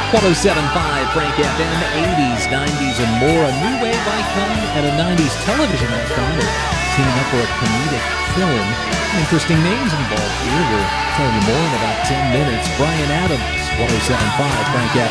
107.5 Frank FM, 80s, 90s, and more. A new wave icon and a 90s television icon are teaming up for a comedic film. Interesting names involved here. We'll tell you more in about 10 minutes. Brian Adams, 107.5 Frank FM.